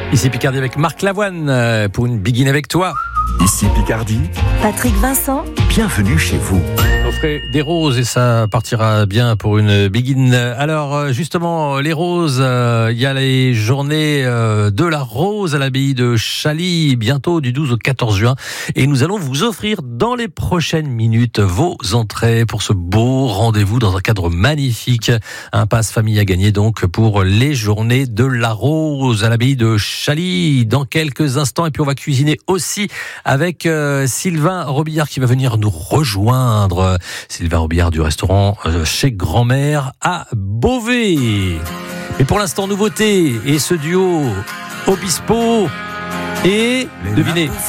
Ici Picardie avec Marc Lavoine pour une Begin avec toi. Ici Picardie, Patrick Vincent, bienvenue chez vous. Offrez des roses et ça partira bien pour une Begin. Alors justement, les roses, il y a les journées de la rose à l'abbaye de Chaly, bientôt du 12 au 14 juin. Et nous allons vous offrir dans les prochaines minutes vos entrées pour ce beau rendez-vous dans un cadre magnifique. Un passe famille à gagner donc pour les journées de la rose à l'abbaye de Chaly dans quelques instants. Et puis on va cuisiner aussi avec Sylvain Robillard qui va venir nous rejoindre. Sylvain Robillard du restaurant Chez Grand-Mère à Beauvais. Mais pour l'instant, nouveauté et ce duo Obispo et devinez.